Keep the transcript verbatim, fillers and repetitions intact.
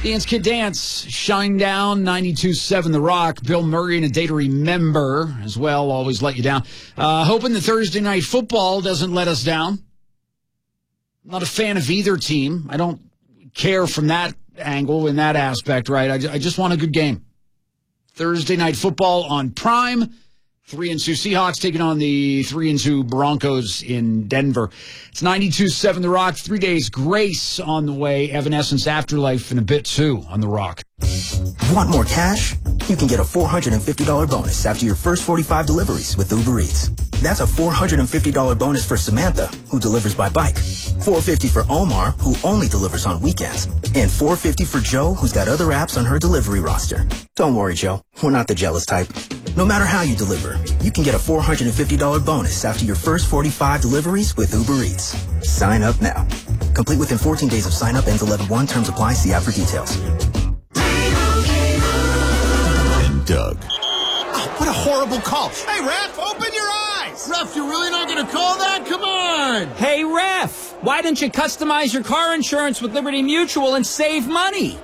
Dance Kid Dance, Shine Down, ninety-two point seven The Rock. Bill Murray and A Day to Remember as well, always let you down. Uh, hoping the Thursday night football doesn't let us down. I'm not a fan of either team. I don't care from that angle, in that aspect, right? I, I just want a good game. Thursday night football on Prime. Three and two Seahawks taking on the three and two Broncos in Denver. It's ninety-two point seven The Rock. Three days grace on the way. Evanescence Afterlife in a bit too on The Rock. Want more cash? You can get a four hundred fifty dollars bonus after your first forty-five deliveries with Uber Eats. That's a four hundred fifty dollars bonus for Samantha, who delivers by bike. four hundred fifty dollars for Omar, who only delivers on weekends. And four hundred fifty dollars for Joe, who's got other apps on her delivery roster. Don't worry, Joe. We're not the jealous type. No matter how you deliver, you can get a four hundred fifty dollars bonus after your first forty-five deliveries with Uber Eats. Sign up now. Complete within fourteen days of sign up. Ends eleven one. Terms apply. See app for details. And Doug. Oh, what a horrible call. Hey, Ref, open your eyes. Ref, you're really not going to call that? Come on. Hey, Ref, why didn't you customize your car insurance with Liberty Mutual and save money?